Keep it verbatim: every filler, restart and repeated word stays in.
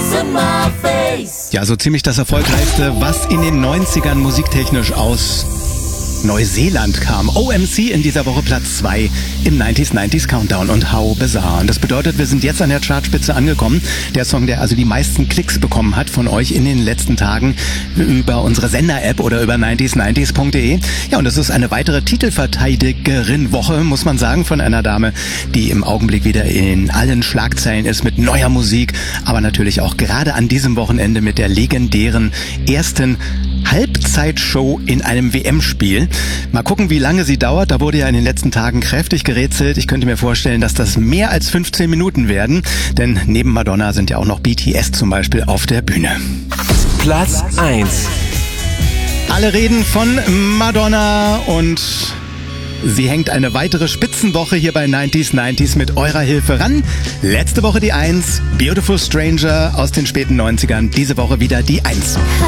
Ja, so ziemlich das Erfolgreichste, was in den neunzigern musiktechnisch aus Neuseeland kam. O M C in dieser Woche Platz zwei im neunziger neunziger Countdown und How Bizarre. Und das bedeutet, wir sind jetzt an der Chartspitze angekommen. Der Song, der also die meisten Klicks bekommen hat von euch in den letzten Tagen über unsere Sender-App oder über neunzig neunzig punkt de. Ja, und es ist eine weitere Titelverteidigerin-Woche, muss man sagen, von einer Dame, die im Augenblick wieder in allen Schlagzeilen ist mit neuer Musik, aber natürlich auch gerade an diesem Wochenende mit der legendären ersten Halbzeitshow in einem W M-Spiel. Mal gucken, wie lange sie dauert. Da wurde ja in den letzten Tagen kräftig gerätselt. Ich könnte mir vorstellen, dass das mehr als fünfzehn Minuten werden. Denn neben Madonna sind ja auch noch B T S zum Beispiel auf der Bühne. Platz eins. Alle reden von Madonna und sie hängt eine weitere Spitzenwoche hier bei neunzig neunzig mit eurer Hilfe ran. Letzte Woche die eins, Beautiful Stranger aus den späten neunzigern. Diese Woche wieder die eins.